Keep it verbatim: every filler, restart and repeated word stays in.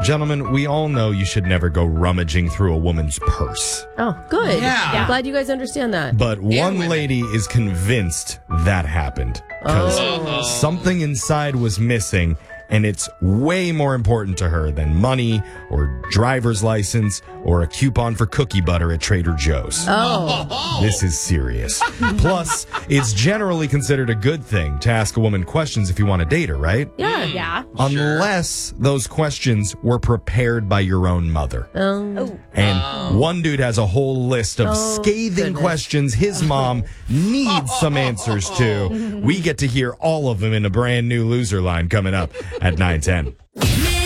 Gentlemen, we all know you should never go rummaging through a woman's purse. Oh, good. Yeah. I'm glad you guys understand that. But one women. lady is convinced that happened. Because Oh. something inside was missing, and it's way more important to her than money or driver's license or a coupon for cookie butter at Trader Joe's. Oh. This is serious. Plus, it's generally considered a good thing to ask a woman questions if you want to date her, right? Yeah. Yeah. Unless those questions were prepared by your own mother. Um, And one dude has a whole list of Oh, scathing goodness. questions his mom needs some answers to. We get to hear all of them in a brand new loser line coming up at nine ten.